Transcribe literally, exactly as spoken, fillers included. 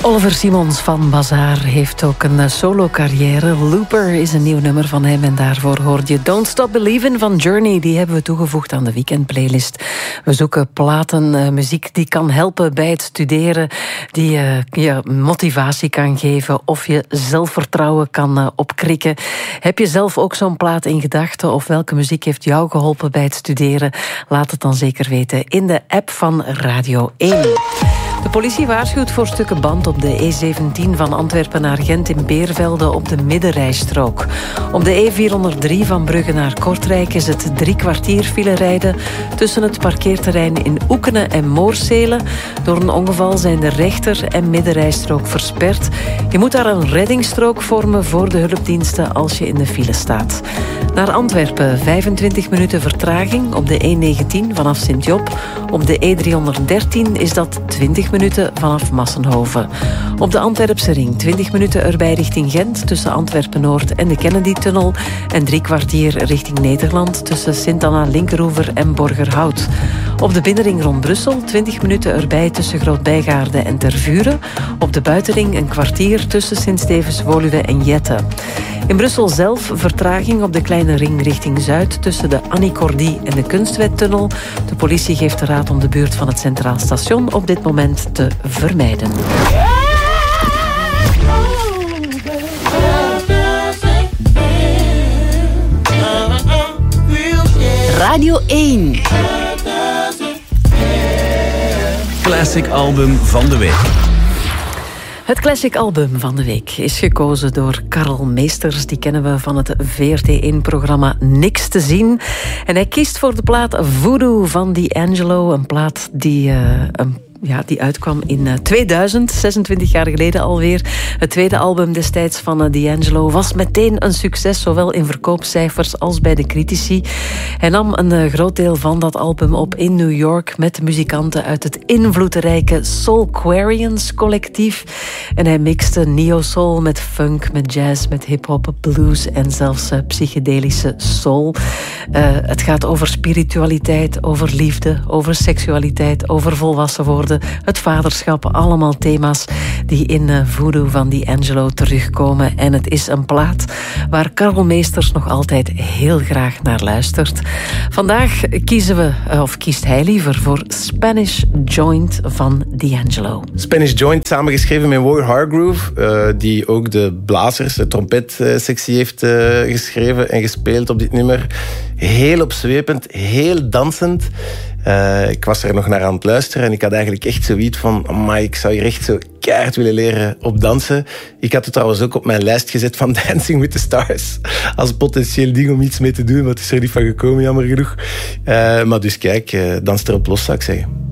Oliver Simons van Bazaar heeft ook een solo-carrière. Looper is een nieuw nummer van hem en daarvoor hoorde je Don't Stop Believin' van Journey. Die hebben we toegevoegd aan de weekendplaylist. We zoeken platen, uh, muziek die kan helpen bij het studeren, die uh, je motivatie kan geven of je zelfvertrouwen kan uh, opkrikken. Heb je zelf ook zo'n plaat in gedachten of welke muziek heeft jou geholpen bij het studeren? Laat het dan zeker weten in de app van Radio één. De politie waarschuwt voor stukken band op de E zeventien van Antwerpen naar Gent in Beervelde op de middenrijstrook. Op de E vierhonderddrie van Brugge naar Kortrijk is het drie kwartier file rijden tussen het parkeerterrein in Oekenen en Moorsele. Door een ongeval zijn de rechter- en middenrijstrook versperd. Je moet daar een reddingsstrook vormen voor de hulpdiensten als je in de file staat. Naar Antwerpen vijfentwintig minuten vertraging op de E negentien vanaf Sint-Job. Op de E driehonderddertien is dat twintig minuten vanaf Massenhoven. Op de Antwerpse ring twintig minuten erbij richting Gent tussen Antwerpen-Noord en de Kennedy-tunnel en drie kwartier richting Nederland tussen Sint-Anna-Linkeroever en Borgerhout. Op de binnenring rond Brussel twintig minuten erbij tussen Groot-Bijgaarde en Tervuren. Op de buitenring een kwartier tussen Sint-Stevens-Woluwe en Jette. In Brussel zelf vertraging op de kleine ring richting Zuid tussen de Annie Cordy en de Kunstwettunnel. De politie geeft de raad om de buurt van het Centraal Station op dit moment te vermijden. Radio één. Classic album van de week. Het classic album van de week is gekozen door Karel Meesters. Die kennen we van het V R T één-programma Niks te zien. En hij kiest voor de plaat Voodoo van D'Angelo. Een plaat die... Uh, een Ja, die uitkwam in tweeduizend, zesentwintig jaar geleden alweer. Het tweede album destijds van D'Angelo was meteen een succes, zowel in verkoopcijfers als bij de critici. Hij nam een groot deel van dat album op in New York met muzikanten uit het invloedrijke Soulquarians collectief. En hij mixte neo-soul met funk, met jazz, met hip-hop, blues en zelfs uh, psychedelische soul. Uh, het gaat over spiritualiteit, over liefde, over seksualiteit, over volwassen worden. Het vaderschap, allemaal thema's die in uh, Voodoo van D'Angelo terugkomen. En het is een plaat waar Karel Meesters nog altijd heel graag naar luistert. Vandaag kiezen we, uh, of kiest hij liever, voor Spanish Joint van D'Angelo. Spanish Joint, samengeschreven met Roy Hargrove, uh, die ook de blazers, de trompetsectie heeft uh, geschreven en gespeeld op dit nummer. Heel opzwepend, heel dansend. Uh, ik was er nog naar aan het luisteren en ik had eigenlijk echt zoiets van, amai, ik zou hier echt zo keihard willen leren op dansen. Ik had het trouwens ook op mijn lijst gezet van Dancing with the Stars. Als potentieel ding om iets mee te doen, maar het is er niet van gekomen, jammer genoeg. Uh, maar dus kijk, uh, dans erop los, zou ik zeggen.